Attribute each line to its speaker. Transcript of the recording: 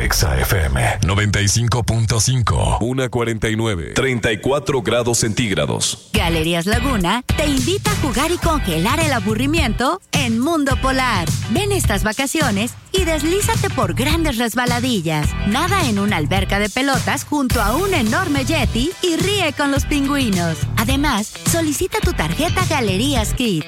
Speaker 1: Exa FM 95.5, 1:49, 34 grados centígrados.
Speaker 2: Galerías Laguna te invita a jugar y congelar el aburrimiento en Mundo Polar. Ven estas vacaciones y deslízate por grandes resbaladillas. Nada en una alberca de pelotas junto a un enorme yeti y ríe con los pingüinos. Además, solicita tu tarjeta Galerías Kit.